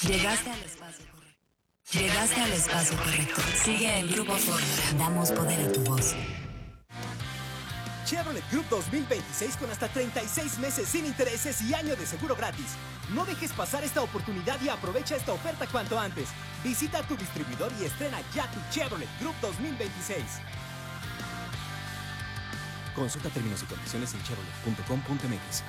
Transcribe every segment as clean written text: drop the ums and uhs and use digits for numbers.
Llegaste al espacio correcto. Llegaste al espacio correcto. Sigue el Grupo Fórmula. Damos poder a tu voz. Chevrolet Group 2026 con hasta 36 meses sin intereses y año de seguro gratis. No dejes pasar esta oportunidad y aprovecha esta oferta cuanto antes. Visita tu distribuidor y estrena ya tu Chevrolet Group 2026. Consulta términos y condiciones en chevrolet.com.mx.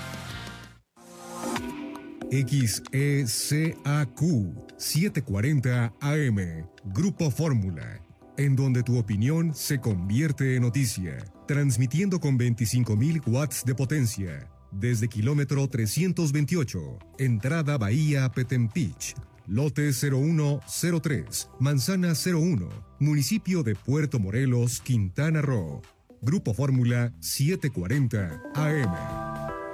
XECAQ 740 AM, Grupo Fórmula, en donde tu opinión se convierte en noticia, transmitiendo con 25.000 watts de potencia, desde kilómetro 328, entrada Bahía Petempich, lote 0103, manzana 01, municipio de Puerto Morelos, Quintana Roo. Grupo Fórmula 740 AM.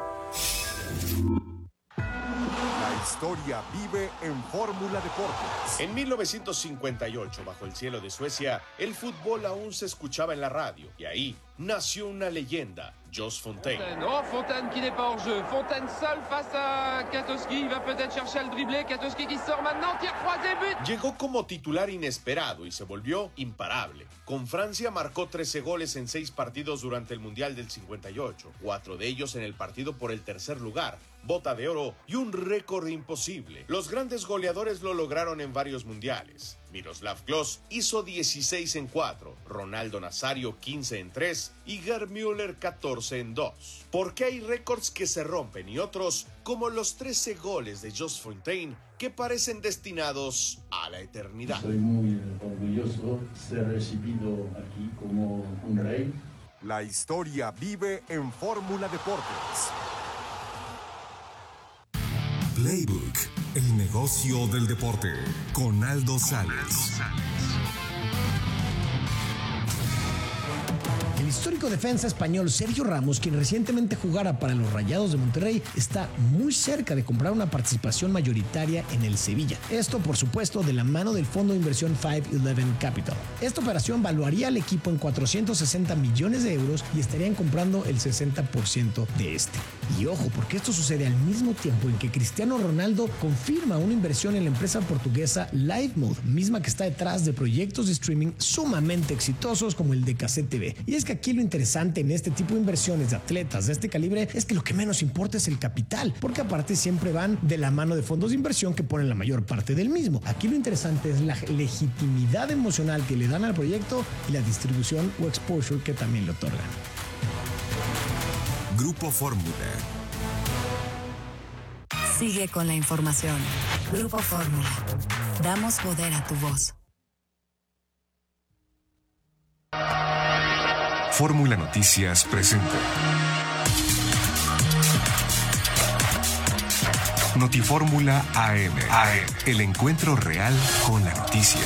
La historia vive en Fórmula Deportes. En 1958, bajo el cielo de Suecia, el fútbol aún se escuchaba en la radio. Y ahí nació una leyenda, Jos Fontaine. Oh, Fontaine qui n'est pas hors jeu. Fontaine seul face à Katowski. Il va peut-être chercher al dribblé. Katowski qui sort maintenant. Tire croisé, but. Llegó como titular inesperado y se volvió imparable. Con Francia marcó 13 goles en 6 partidos durante el Mundial del 58. 4 de ellos en el partido por el tercer lugar. Bota de oro y un récord imposible. Los grandes goleadores lo lograron en varios mundiales. Miroslav Klose hizo 16 en 4, Ronaldo Nazario 15 en 3 y Gerd Müller 14 en 2. Porque hay récords que se rompen y otros, como los 13 goles de Jos Fontaine, que parecen destinados a la eternidad. Soy muy orgulloso de ser recibido aquí como un rey. La historia vive en Fórmula Deportes. Playbook, el negocio del deporte, con Aldo Sales. El histórico defensa español Sergio Ramos, quien recientemente jugara para los Rayados de Monterrey, está muy cerca de comprar una participación mayoritaria en el Sevilla. Esto, por supuesto, de la mano del fondo de inversión 511 Capital. Esta operación valuaría al equipo en 460 millones de euros y estarían comprando el 60% de este. Y ojo, porque esto sucede al mismo tiempo en que Cristiano Ronaldo confirma una inversión en la empresa portuguesa Live Mode, misma que está detrás de proyectos de streaming sumamente exitosos como el de Cassette TV. Y es que aquí lo interesante en este tipo de inversiones de atletas de este calibre es que lo que menos importa es el capital, porque aparte siempre van de la mano de fondos de inversión que ponen la mayor parte del mismo. Aquí lo interesante es la legitimidad emocional que le dan al proyecto y la distribución o exposure que también le otorgan. Grupo Fórmula. Sigue con la información. Grupo Fórmula. Damos poder a tu voz. Fórmula Noticias presenta Notifórmula AM. El encuentro real con la noticia.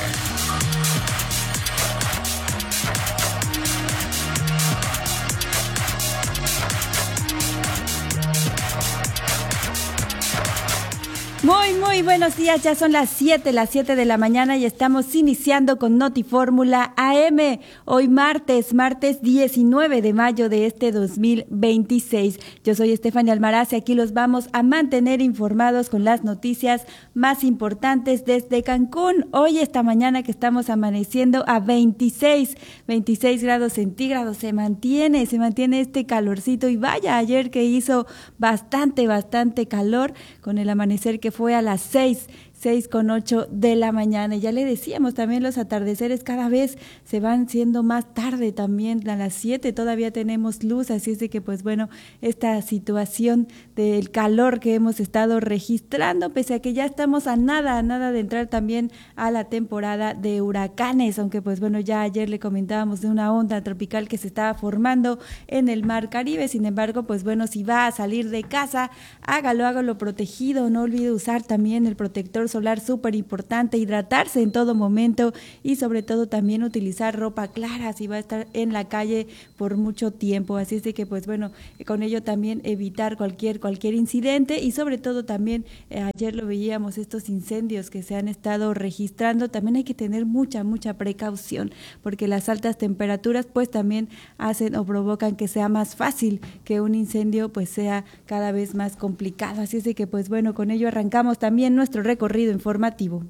Muy buenos días, ya son las 7 de la mañana y estamos iniciando con Notifórmula AM. Hoy martes 19 de mayo de este 2026. Yo soy Estefania Almaraz y aquí los vamos a mantener informados con las noticias más importantes desde Cancún. Hoy, esta mañana que estamos amaneciendo a 26 grados centígrados, se mantiene este calorcito y vaya, ayer que hizo bastante calor con el amanecer que fue a las 6:08 de la mañana. Y ya le decíamos, también los atardeceres cada vez se van siendo más tarde también, a las 7 todavía tenemos luz, así es de que pues bueno, esta situación del calor que hemos estado registrando, pese a que ya estamos a nada de entrar también a la temporada de huracanes, aunque pues bueno, ya ayer le comentábamos de una onda tropical que se estaba formando en el Mar Caribe. Sin embargo, pues bueno, si va a salir de casa, hágalo protegido, no olvide usar también el protector solar, súper importante, hidratarse en todo momento y sobre todo también utilizar ropa clara si va a estar en la calle por mucho tiempo. Así es de que pues bueno, con ello también evitar cualquier incidente y sobre todo también ayer lo veíamos, estos incendios que se han estado registrando, también hay que tener mucha precaución porque las altas temperaturas pues también hacen o provocan que sea más fácil que un incendio pues sea cada vez más complicado. Así es de que pues bueno, con ello arrancamos también nuestro recorrido recorrido informativo.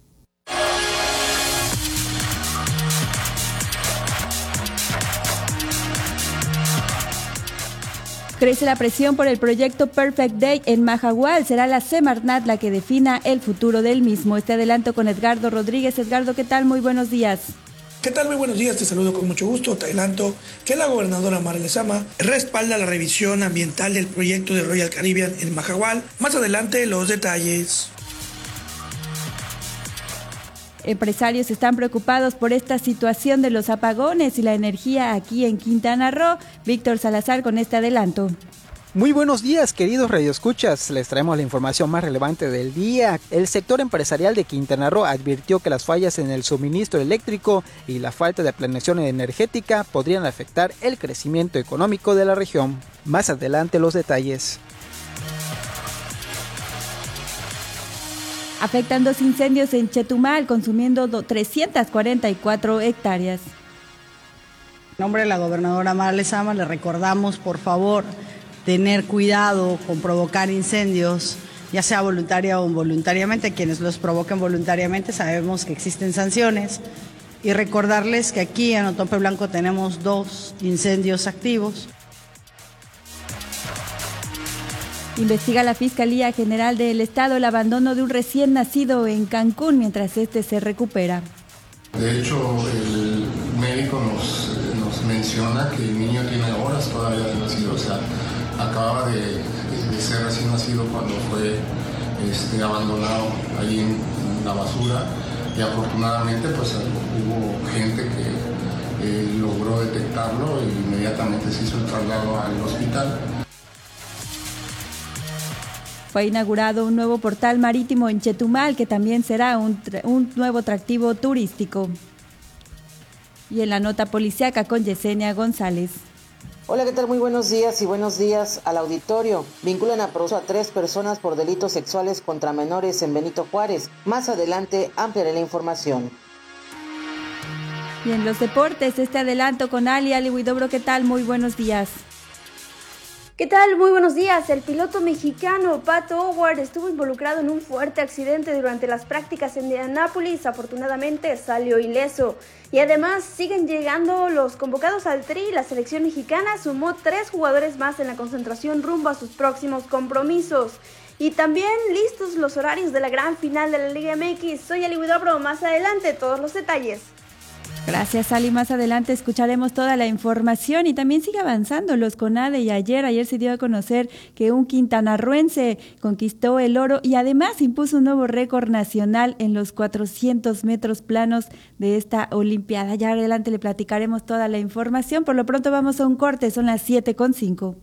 Crece la presión por el proyecto Perfect Day en Mahahual. Será la Semarnat la que defina el futuro del mismo. Este adelanto con Edgardo Rodríguez. Edgardo, ¿qué tal? Muy buenos días. ¿Qué tal? Muy buenos días, te saludo con mucho gusto. Te adelanto que la gobernadora Mara Lezama respalda la revisión ambiental del proyecto de Royal Caribbean en Mahahual. Más adelante los detalles. Empresarios están preocupados por esta situación de los apagones y la energía aquí en Quintana Roo. Víctor Salazar con este adelanto. Muy buenos días, queridos radioescuchas. Les traemos la información más relevante del día. El sector empresarial de Quintana Roo advirtió que las fallas en el suministro eléctrico y la falta de planeación energética podrían afectar el crecimiento económico de la región. Más adelante los detalles. Afectan 2 incendios en Chetumal, consumiendo 344 hectáreas. En nombre de la gobernadora Mara Lezama, le recordamos, por favor, tener cuidado con provocar incendios, ya sea voluntaria o involuntariamente. Quienes los provoquen voluntariamente sabemos que existen sanciones. Y recordarles que aquí en Otompe Blanco tenemos 2 incendios activos. Investiga la Fiscalía General del Estado el abandono de un recién nacido en Cancún mientras este se recupera. De hecho, el médico nos menciona que el niño tiene horas todavía de nacido, o sea, acababa de ser recién nacido cuando fue abandonado ahí en la basura, y afortunadamente pues hubo gente que logró detectarlo e inmediatamente se hizo el traslado al hospital. Fue inaugurado un nuevo portal marítimo en Chetumal que también será un nuevo atractivo turístico. Y en la nota policíaca con Yesenia González. Hola, ¿qué tal? Muy buenos días y buenos días al auditorio. Vinculan a proceso a 3 personas por delitos sexuales contra menores en Benito Juárez. Más adelante ampliaré la información. Y en los deportes, este adelanto con Ali Huidobro. ¿Qué tal? Muy buenos días. ¿Qué tal? Muy buenos días. El piloto mexicano Pato O'Ward estuvo involucrado en un fuerte accidente durante las prácticas en Indianápolis. Afortunadamente salió ileso. Y además siguen llegando los convocados al Tri. La selección mexicana sumó 3 jugadores más en la concentración rumbo a sus próximos compromisos. Y también listos los horarios de la gran final de la Liga MX. Soy Ali Huidobro. Más adelante todos los detalles. Gracias, Ali. Más adelante escucharemos toda la información y también sigue avanzando los CONADE y ayer se dio a conocer que un quintanarroense conquistó el oro y además impuso un nuevo récord nacional en los 400 metros planos de esta olimpiada. Ya adelante le platicaremos toda la información. Por lo pronto vamos a un corte, son las 7:05.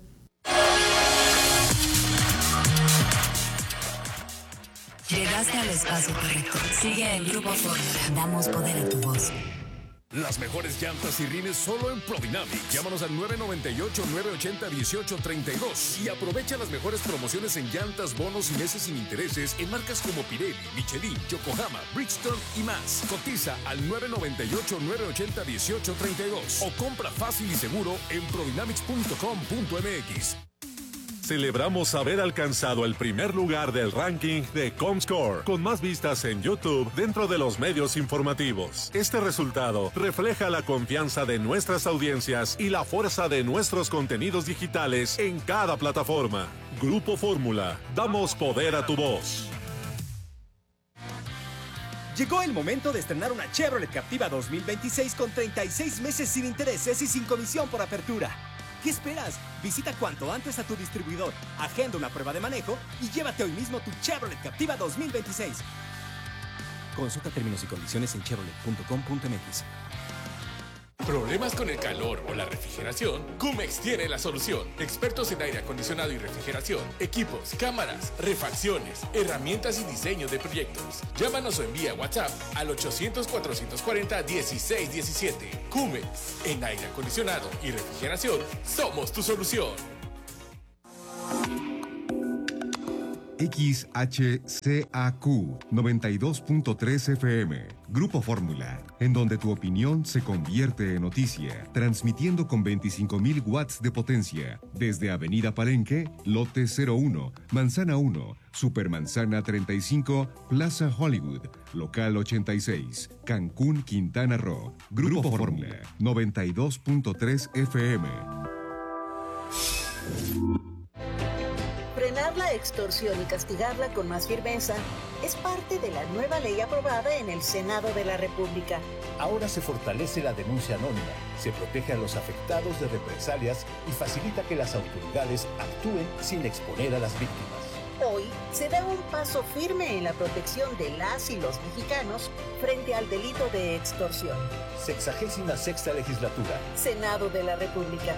Llegaste al espacio correcto. Sigue el Grupo Fórmula. Damos poder a tu voz. Las mejores llantas y rines solo en Prodynamic. Llámanos al 998-980-1832 y aprovecha las mejores promociones en llantas, bonos y meses sin intereses en marcas como Pirelli, Michelin, Yokohama, Bridgestone y más. Cotiza al 998-980-1832 o compra fácil y seguro en prodynamics.com.mx. Celebramos haber alcanzado el primer lugar del ranking de Comscore, con más vistas en YouTube dentro de los medios informativos. Este resultado refleja la confianza de nuestras audiencias y la fuerza de nuestros contenidos digitales en cada plataforma. Grupo Fórmula, damos poder a tu voz. Llegó el momento de estrenar una Chevrolet Captiva 2026 con 36 meses sin intereses y sin comisión por apertura. ¿Qué esperas? Visita cuanto antes a tu distribuidor, agenda una prueba de manejo y llévate hoy mismo tu Chevrolet Captiva 2026. Consulta términos y condiciones en chevrolet.com.mx. ¿Problemas con el calor o la refrigeración? Cumex tiene la solución. Expertos en aire acondicionado y refrigeración, equipos, cámaras, refacciones, herramientas y diseño de proyectos. Llámanos o envía WhatsApp al 800-440-1617. Cumex, en aire acondicionado y refrigeración, somos tu solución. XHCAQ 92.3 FM. Grupo Fórmula, en donde tu opinión se convierte en noticia, transmitiendo con 25.000 watts de potencia desde Avenida Palenque, Lote 01, Manzana 1, Supermanzana 35, Plaza Hollywood, Local 86, Cancún, Quintana Roo. Grupo Fórmula, 92.3 FM. Frenar la extorsión y castigarla con más firmeza es parte de la nueva ley aprobada en el Senado de la República. Ahora se fortalece la denuncia anónima, se protege a los afectados de represalias y facilita que las autoridades actúen sin exponer a las víctimas. Hoy se da un paso firme en la protección de las y los mexicanos frente al delito de extorsión. 66ª legislatura. Senado de la República.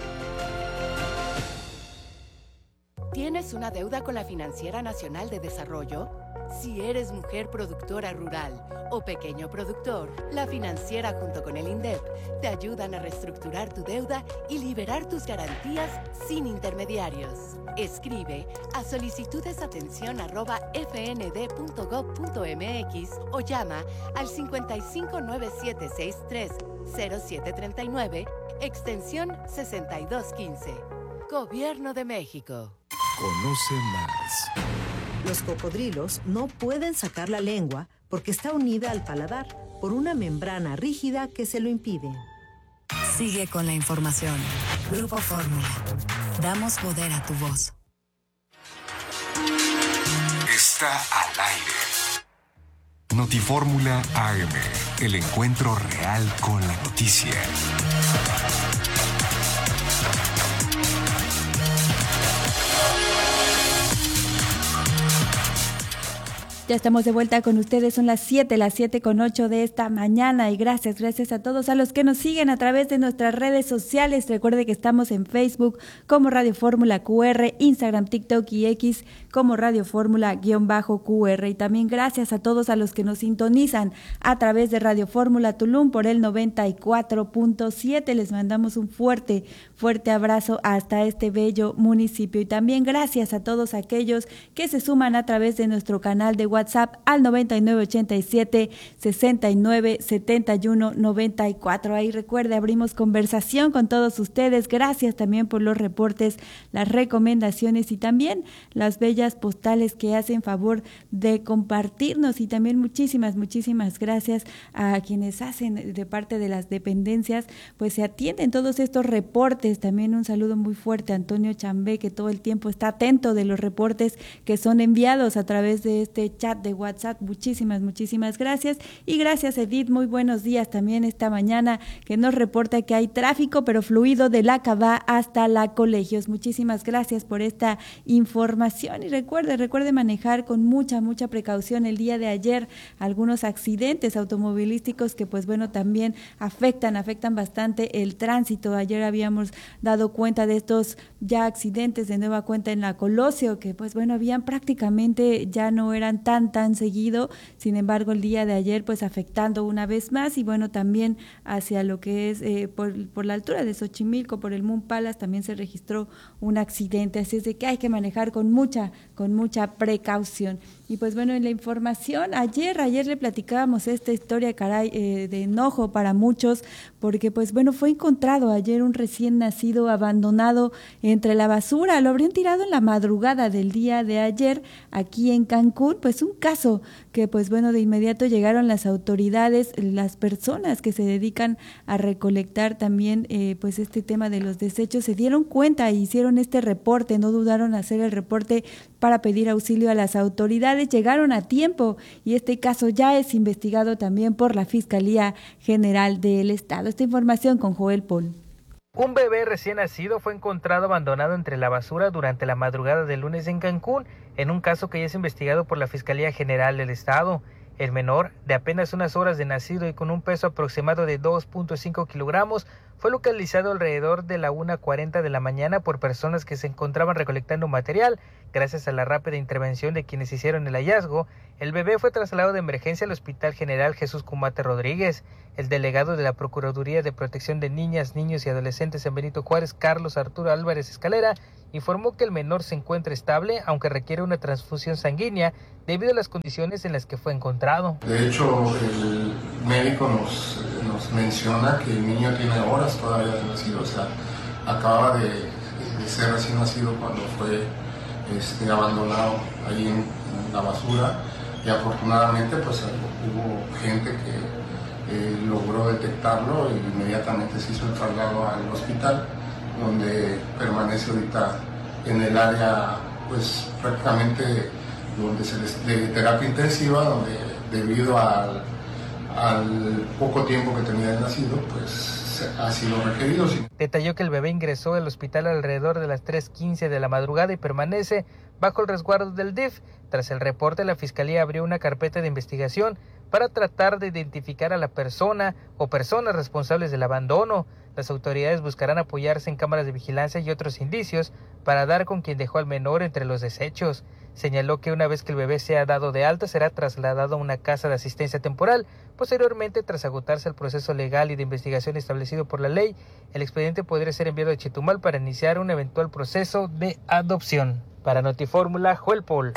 ¿Tienes una deuda con la Financiera Nacional de Desarrollo? Si eres mujer productora rural o pequeño productor, la Financiera junto con el INDEP te ayudan a reestructurar tu deuda y liberar tus garantías sin intermediarios. Escribe a solicitudesatención@fnd.gov.mx o llama al 5597630739, extensión 6215. Gobierno de México. Conoce más. Los cocodrilos no pueden sacar la lengua porque está unida al paladar por una membrana rígida que se lo impide. Sigue con la información. Grupo Fórmula. Damos poder a tu voz. Está al aire. Notifórmula AM. El encuentro real con la noticia. Ya estamos de vuelta con ustedes, son las 7:08 de esta mañana y gracias a todos a los que nos siguen a través de nuestras redes sociales. Recuerde que estamos en Facebook como Radio Fórmula QR, Instagram, TikTok y X como Radio Fórmula-QR y también gracias a todos a los que nos sintonizan a través de Radio Fórmula Tulum por el 94.7. Les mandamos un fuerte abrazo hasta este bello municipio y también gracias a todos aquellos que se suman a través de nuestro canal de WhatsApp al 9987-697194. Ahí recuerde, abrimos conversación con todos ustedes. Gracias también por los reportes, las recomendaciones y también las bellas postales que hacen favor de compartirnos y también muchísimas gracias a quienes hacen de parte de las dependencias, pues se atienden todos estos reportes. También un saludo muy fuerte a Antonio Chambé, que todo el tiempo está atento de los reportes que son enviados a través de este chat de WhatsApp. Muchísimas gracias y gracias Edith, muy buenos días también esta mañana que nos reporta que hay tráfico pero fluido de la Cabá hasta la Colegios. Muchísimas gracias por esta información y recuerde manejar con mucha precaución. El día de ayer algunos accidentes automovilísticos que pues bueno también afectan bastante el tránsito. Ayer habíamos dado cuenta de estos ya accidentes de nueva cuenta en la Colosio que pues bueno habían prácticamente ya no eran tan seguido, sin embargo el día de ayer pues afectando una vez más y bueno también hacia lo que es por la altura de Xochimilco, por el Moon Palace también se registró un accidente, así es de que hay que manejar con mucha precaución. Y pues bueno, en la información, ayer le platicábamos esta historia, de enojo para muchos, porque pues bueno, fue encontrado ayer un recién nacido abandonado entre la basura, lo habrían tirado en la madrugada del día de ayer aquí en Cancún, pues un caso que pues bueno, de inmediato llegaron las autoridades, las personas que se dedican a recolectar también pues este tema de los desechos, se dieron cuenta e hicieron este reporte, no dudaron en hacer el reporte para pedir auxilio a las autoridades, llegaron a tiempo y este caso ya es investigado también por la Fiscalía General del Estado. Esta información con Joel Pol. Un bebé recién nacido fue encontrado abandonado entre la basura durante la madrugada del lunes en Cancún, en un caso que ya es investigado por la Fiscalía General del Estado. El menor, de apenas unas horas de nacido y con un peso aproximado de 2.5 kilogramos, fue localizado alrededor de la 1:40 de la mañana por personas que se encontraban recolectando material. Gracias a la rápida intervención de quienes hicieron el hallazgo, el bebé fue trasladado de emergencia al Hospital General Jesús Cumate Rodríguez. El delegado de la Procuraduría de Protección de Niñas, Niños y Adolescentes en Benito Juárez, Carlos Arturo Álvarez Escalera, informó que el menor se encuentra estable, aunque requiere una transfusión sanguínea debido a las condiciones en las que fue encontrado. De hecho, el médico nos menciona que el niño tiene horas todavía de nacido, o sea, acababa de ser recién nacido cuando fue abandonado ahí en la basura, y afortunadamente pues hubo gente que logró detectarlo y inmediatamente se hizo el traslado al hospital, donde permanece ahorita en el área pues prácticamente de terapia intensiva, donde debido al poco tiempo que tenía de nacido pues ha sido requerido. Detalló que el bebé ingresó al hospital alrededor de las 3:15 de la madrugada y permanece bajo el resguardo del DIF. Tras el reporte, la Fiscalía abrió una carpeta de investigación para tratar de identificar a la persona o personas responsables del abandono. Las autoridades buscarán apoyarse en cámaras de vigilancia y otros indicios para dar con quien dejó al menor entre los desechos. Señaló que una vez que el bebé sea dado de alta, será trasladado a una casa de asistencia temporal. Posteriormente, tras agotarse el proceso legal y de investigación establecido por la ley, el expediente podría ser enviado a Chetumal para iniciar un eventual proceso de adopción. Para Notifórmula, Joel Paul.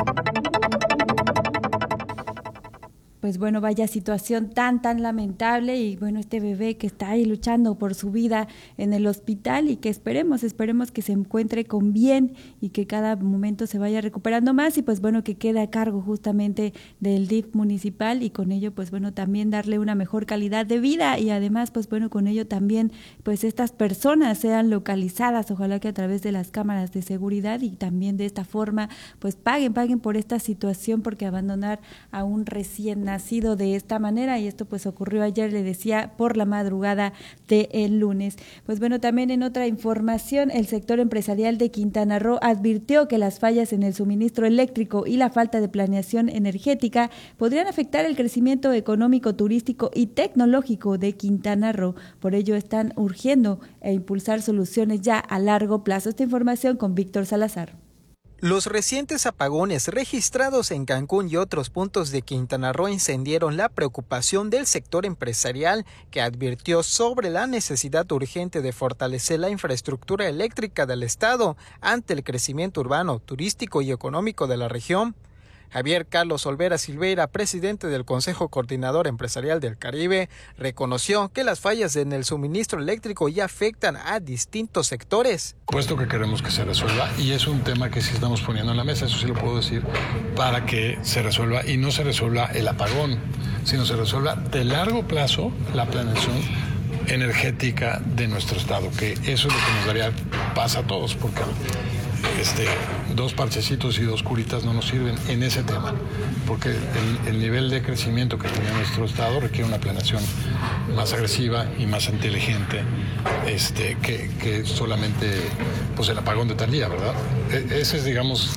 Pues bueno, vaya situación tan lamentable, y bueno, este bebé que está ahí luchando por su vida en el hospital, y que esperemos que se encuentre con bien y que cada momento se vaya recuperando más, y pues bueno, que quede a cargo justamente del DIF municipal, y con ello pues bueno, también darle una mejor calidad de vida, y además pues bueno, con ello también pues estas personas sean localizadas, ojalá que a través de las cámaras de seguridad, y también de esta forma pues paguen por esta situación, porque abandonar a un recién nacido de esta manera, y esto pues ocurrió ayer, le decía, por la madrugada del lunes. Pues bueno, también en otra información, el sector empresarial de Quintana Roo advirtió que las fallas en el suministro eléctrico y la falta de planeación energética podrían afectar el crecimiento económico, turístico y tecnológico de Quintana Roo. Por ello están urgiendo e impulsar soluciones ya a largo plazo. Esta información con Víctor Salazar. Los recientes apagones registrados en Cancún y otros puntos de Quintana Roo encendieron la preocupación del sector empresarial, que advirtió sobre la necesidad urgente de fortalecer la infraestructura eléctrica del estado ante el crecimiento urbano, turístico y económico de la región. Javier Carlos Olvera Silveira, presidente del Consejo Coordinador Empresarial del Caribe, reconoció que las fallas en el suministro eléctrico ya afectan a distintos sectores. Puesto que queremos que se resuelva, y es un tema que sí estamos poniendo en la mesa, eso sí lo puedo decir, para que se resuelva, y no se resuelva el apagón, sino se resuelva de largo plazo la planeación energética de nuestro estado, que eso es lo que nos daría paz a todos, porque dos parchecitos y dos curitas no nos sirven en ese tema, porque el nivel de crecimiento que tiene nuestro estado requiere una planeación más agresiva y más inteligente que solamente pues el apagón de tal día, ¿verdad? Ese es, digamos,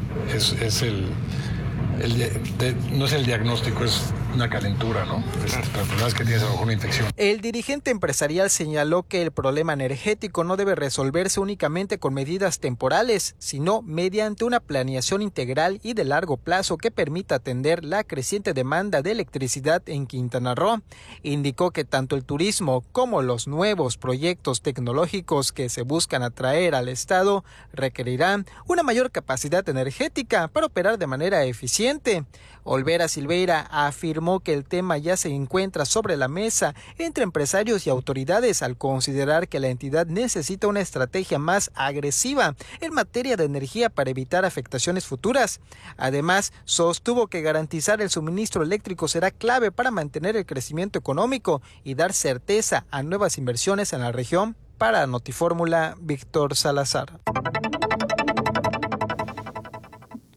no es el diagnóstico, es una calentura, ¿no? La verdad es que tienes a lo mejor una infección. El dirigente empresarial señaló que el problema energético no debe resolverse únicamente con medidas temporales, sino mediante una planeación integral y de largo plazo que permita atender la creciente demanda de electricidad en Quintana Roo. Indicó que tanto el turismo como los nuevos proyectos tecnológicos que se buscan atraer al estado requerirán una mayor capacidad energética para operar de manera eficiente. Olvera Silveira afirmó que el tema ya se encuentra sobre la mesa entre empresarios y autoridades, al considerar que la entidad necesita una estrategia más agresiva en materia de energía para evitar afectaciones futuras. Además, sostuvo que garantizar el suministro eléctrico será clave para mantener el crecimiento económico y dar certeza a nuevas inversiones en la región. Para Notifórmula, Víctor Salazar.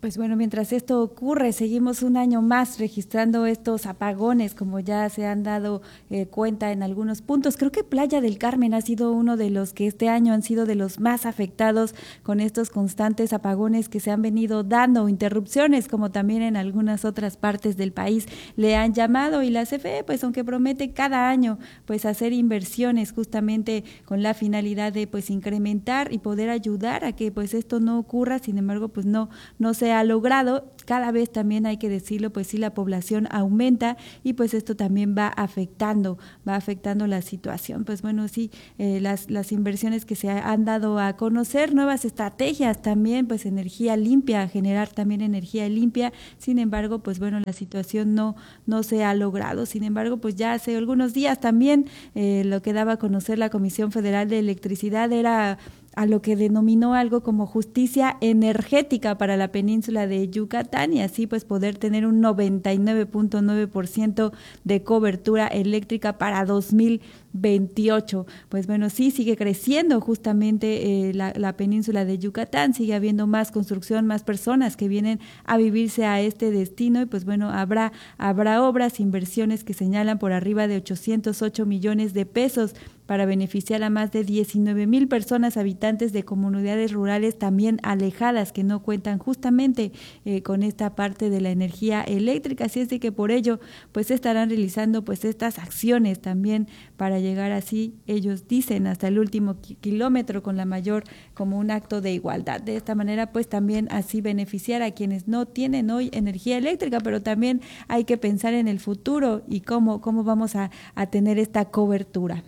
Pues bueno, mientras esto ocurre, seguimos un año más registrando estos apagones, como ya se han dado cuenta en algunos puntos. Creo que Playa del Carmen ha sido uno de los que este año han sido de los más afectados con estos constantes apagones que se han venido dando, interrupciones, como también en algunas otras partes del país le han llamado. Y la CFE, pues aunque promete cada año pues hacer inversiones justamente con la finalidad de pues incrementar y poder ayudar a que pues esto no ocurra, sin embargo pues no se ha logrado. Cada vez también hay que decirlo, pues sí, la población aumenta y pues esto también va afectando la situación. Pues bueno, sí, las inversiones que se han dado a conocer, nuevas estrategias también, pues energía limpia, generar también energía limpia. Sin embargo, pues bueno, la situación no se ha logrado. Sin embargo, pues ya hace algunos días también lo que daba a conocer la Comisión Federal de Electricidad era a lo que denominó algo como justicia energética para la península de Yucatán y así pues poder tener un 99.9% de cobertura eléctrica para 2028. Pues bueno, sí, sigue creciendo justamente la península de Yucatán, sigue habiendo más construcción, más personas que vienen a vivirse a este destino y pues bueno, habrá obras, inversiones que señalan por arriba de 808 millones de pesos para beneficiar a más de 19,000 personas habitantes de comunidades rurales también alejadas que no cuentan justamente con esta parte de la energía eléctrica. Así es de que por ello pues estarán realizando pues estas acciones también para llegar así, ellos dicen, hasta el último kilómetro con la mayor, como un acto de igualdad. De esta manera pues también así beneficiar a quienes no tienen hoy energía eléctrica, pero también hay que pensar en el futuro y cómo vamos a tener esta cobertura.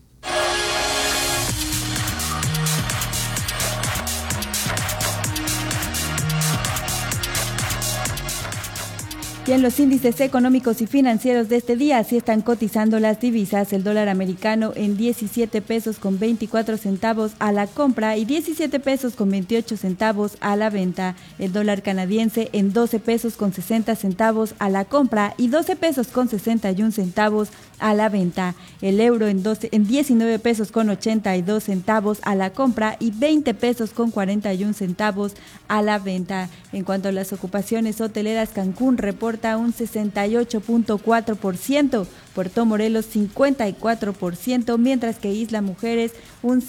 Y en los índices económicos y financieros de este día así están cotizando las divisas. El dólar americano en 17 pesos con 24 centavos a la compra y 17 pesos con 28 centavos a la venta. El dólar canadiense en 12 pesos con 60 centavos a la compra y 12 pesos con 61 centavos a la venta. El euro en 19 pesos con 82 centavos a la compra y 20 pesos con 41 centavos a la venta. En cuanto a las ocupaciones hoteleras, Cancún reporta un 68.4%, Puerto Morelos 54%, mientras que Isla Mujeres un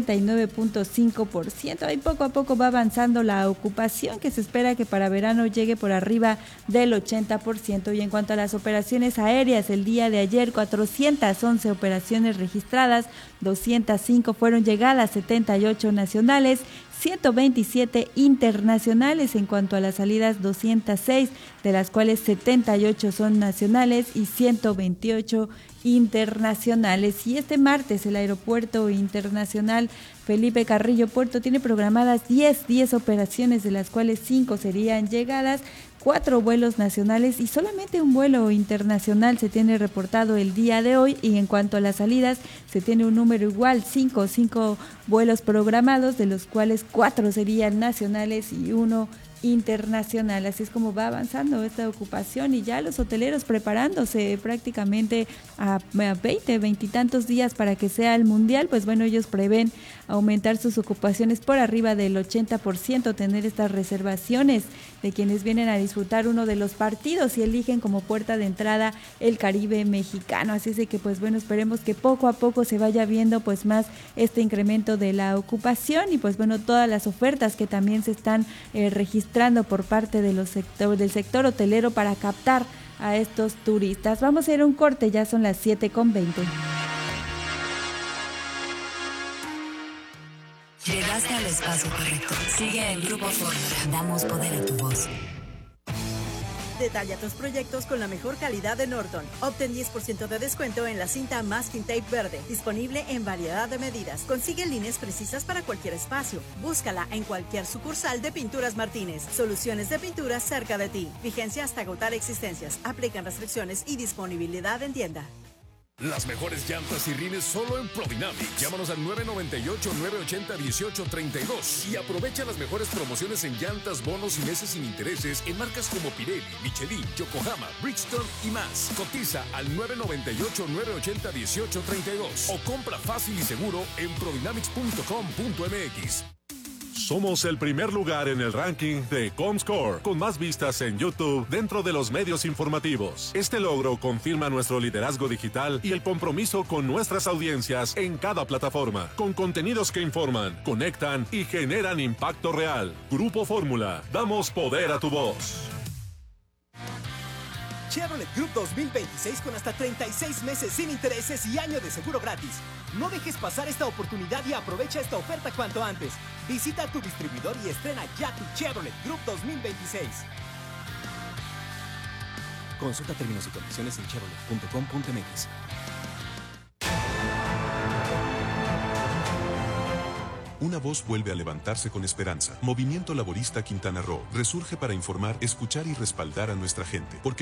69.5%. Ahí poco a poco va avanzando la ocupación, que se espera que para verano llegue por arriba del 80%. Y en cuanto a las operaciones aéreas, el día de ayer 411 operaciones registradas, 205 fueron llegadas, 78 nacionales, 127 internacionales. En cuanto a las salidas, 206, de las cuales 78 son nacionales y 128 internacionales. Y este martes el Aeropuerto Internacional Felipe Carrillo Puerto tiene programadas 10 operaciones, de las cuales 5 serían llegadas, 4 vuelos nacionales y solamente un vuelo internacional se tiene reportado el día de hoy. Y en cuanto a las salidas, se tiene un número igual, 5 vuelos programados, de los cuales 4 serían nacionales y 1 internacional. Así es como va avanzando esta ocupación y ya los hoteleros preparándose prácticamente a 20 y tantos días para que sea el Mundial. Pues bueno, ellos prevén aumentar sus ocupaciones por arriba del 80%, tener estas reservaciones de quienes vienen a disfrutar uno de los partidos y eligen como puerta de entrada el Caribe mexicano. Así es de que pues bueno, esperemos que poco a poco se vaya viendo pues más este incremento de la ocupación y pues bueno, todas las ofertas que también se están registrando por parte del sector hotelero para captar a estos turistas. Vamos a ir a un corte, ya son las 7:20. Llegaste al espacio correcto. Sigue el Grupo Fórmula. Damos poder a tu voz. Detalla tus proyectos con la mejor calidad de Norton. Obtén 10% de descuento en la cinta Masking Tape verde, disponible en variedad de medidas. Consigue líneas precisas para cualquier espacio. Búscala en cualquier sucursal de Pinturas Martínez. Soluciones de pintura cerca de ti. Vigencia hasta agotar existencias. Aplican restricciones y disponibilidad en tienda. Las mejores llantas y rines solo en Prodynamics. Llámanos al 998-980-1832 y aprovecha las mejores promociones en llantas, bonos y meses sin intereses en marcas como Pirelli, Michelin, Yokohama, Bridgestone y más. Cotiza al 998-980-1832 o compra fácil y seguro en prodynamics.com.mx. Somos el primer lugar en el ranking de Comscore, con más vistas en YouTube dentro de los medios informativos. Este logro confirma nuestro liderazgo digital y el compromiso con nuestras audiencias en cada plataforma, con contenidos que informan, conectan y generan impacto real. Grupo Fórmula, damos poder a tu voz. Chevrolet Group 2026 con hasta 36 meses sin intereses y año de seguro gratis. No dejes pasar esta oportunidad y aprovecha esta oferta cuanto antes. Visita tu distribuidor y estrena ya tu Chevrolet Group 2026. Consulta términos y condiciones en chevrolet.com.mx. Una voz vuelve a levantarse con esperanza. Movimiento Laborista Quintana Roo resurge para informar, escuchar y respaldar a nuestra gente. Porque